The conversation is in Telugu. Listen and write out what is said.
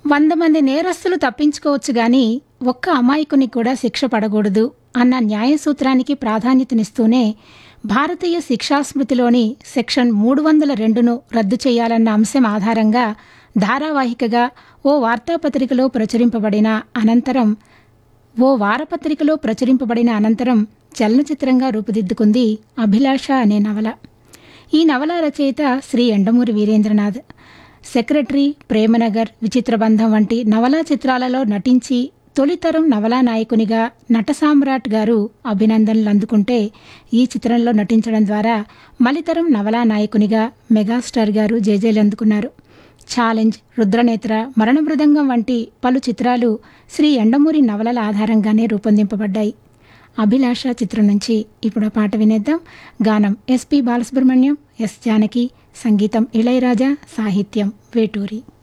100 మంది నేరస్తులు తప్పించుకోవచ్చు గాని ఒక్క అమాయకునికి కూడా శిక్ష పడకూడదు అన్న న్యాయ సూత్రానికి ప్రాధాన్యతనిస్తూనే భారతీయ శిక్షాస్మృతిలోని సెక్షన్ 302ను రద్దు చేయాలన్న అంశం ఆధారంగా ధారావాహికగా ఓ వార్పత్రికలో ప్రచురింపబడిన అనంతరం చలనచిత్రంగా రూపుదిద్దుకుంది అభిలాష అనే నవల. ఈ నవల రచయిత శ్రీ యండమూరి వీరేంద్రనాథ్. సెక్రటరీ, ప్రేమనగర్, విచిత్రబంధం వంటి నవలా చిత్రాలలో నటించి తొలితరం నవలా నాయకునిగా నటసామ్రాట్ గారు అభినందనలు అందుకుంటే, ఈ చిత్రంలో నటించడం ద్వారా మలితరం నవలా నాయకునిగా మెగాస్టార్ గారు జేజేలు అందుకున్నారు. ఛాలెంజ్, రుద్రనేత్ర, మరణ మృదంగం వంటి పలు చిత్రాలు శ్రీ యండమూరి నవలల ఆధారంగానే రూపొందింపబడ్డాయి. అభిలాష చిత్రం నుంచి ఇప్పుడు పాట వినేద్దాం. గానం ఎస్పి బాలసుబ్రహ్మణ్యం, ఎస్ జానకి, సంగీతం ఇళయరాజా, సాహిత్యం వేటూరి.